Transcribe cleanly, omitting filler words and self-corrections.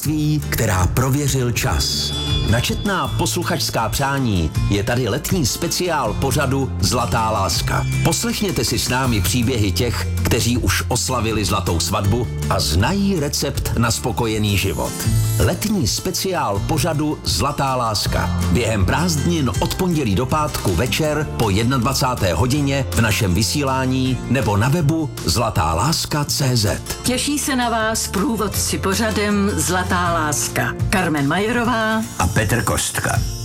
tajemství, která prověřil čas. Načetná posluchačská přání je tady letní speciál pořadu Zlatá láska. Poslechněte si s námi příběhy těch, kteří už oslavili zlatou svatbu a znají recept na spokojený život. Letní speciál pořadu Zlatá láska. Během prázdnin od pondělí do pátku večer po 21. hodině v našem vysílání nebo na webu zlatáláska.cz. Těší se na vás průvodci pořadem Zlatá láska. Karmen Majerová a Petr Kostka.